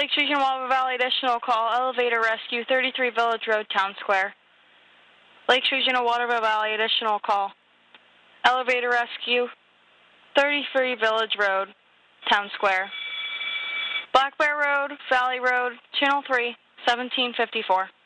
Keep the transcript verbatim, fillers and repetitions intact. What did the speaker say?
Lakes Region Water Valley, additional call, elevator rescue, thirty-three Village Road, Town Square. Lakes Regional Waterville Valley, additional call, elevator rescue, thirty-three Village Road, Town Square. Black Bear Road, Valley Road, Channel three, seventeen fifty-four.